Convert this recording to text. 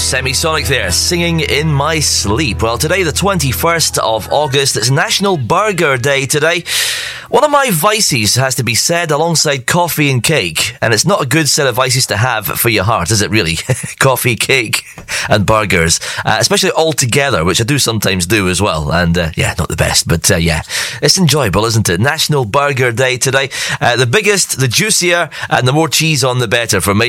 Semisonic there, singing in my sleep. Well, today, the 21st of August, it's National Burger Day today. One of my vices has to be said alongside coffee and cake, and it's not a good set of vices to have for your heart, is it really? Coffee, cake, and burgers, especially all together, which I do sometimes do as well, and not the best, but it's enjoyable, isn't it? National Burger Day today. The biggest, the juicier, and the more cheese on the better for me.